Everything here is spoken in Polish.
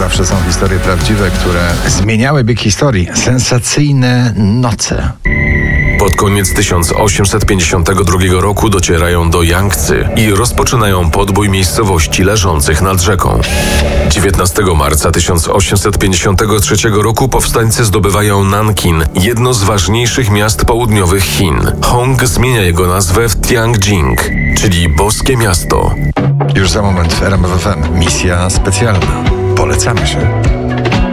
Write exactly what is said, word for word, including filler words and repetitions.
zawsze są historie prawdziwe, które zmieniały bieg historii. Sensacyjne noce. Pod koniec tysiąc osiemset pięćdziesiątego drugiego roku docierają do Jangtzy i rozpoczynają podbój miejscowości leżących nad rzeką. dziewiętnastego marca tysiąc osiemset pięćdziesiątego trzeciego roku powstańcy zdobywają Nankin, jedno z ważniejszych miast południowych Chin. Hong zmienia jego nazwę w Tianjin, czyli boskie miasto. Już za moment w R M F F M. Misja specjalna. Polecamy się.